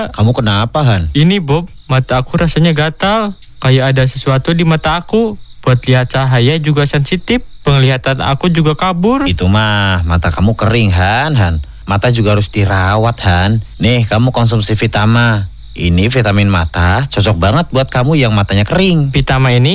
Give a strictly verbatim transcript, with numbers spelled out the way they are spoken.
Kamu kenapa, Han? Ini Bob, mata aku rasanya gatal. Kayak ada sesuatu di mata aku. Buat lihat cahaya juga sensitif. Penglihatan aku juga kabur. Itu mah mata kamu kering, Han. Han. Mata juga harus dirawat, Han. Nih, kamu konsumsi Vitama. Ini vitamin mata, cocok banget buat kamu yang matanya kering. Vitama ini